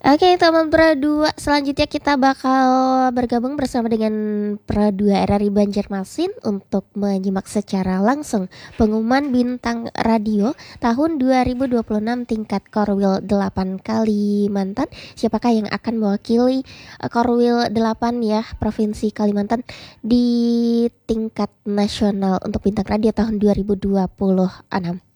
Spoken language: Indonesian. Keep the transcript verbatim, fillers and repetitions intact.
Oke, teman Pro dua, selanjutnya kita bakal bergabung bersama dengan Pro dua R R I Banjarmasin untuk menyimak secara langsung pengumuman bintang radio tahun dua ribu dua puluh enam tingkat Korwil delapan Kalimantan. Siapakah yang akan mewakili uh, Korwil delapan ya Provinsi Kalimantan di tingkat nasional untuk bintang radio tahun dua ribu dua puluh enam.